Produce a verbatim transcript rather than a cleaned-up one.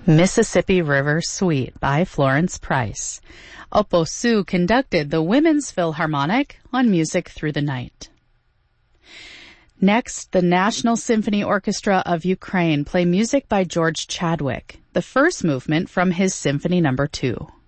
Mississippi River Suite by Florence Price. Oppo Su conducted the Women's Philharmonic on Music Through the Night. Next, the National Symphony Orchestra of Ukraine play music by George Chadwick, the first movement from his Symphony Number Two.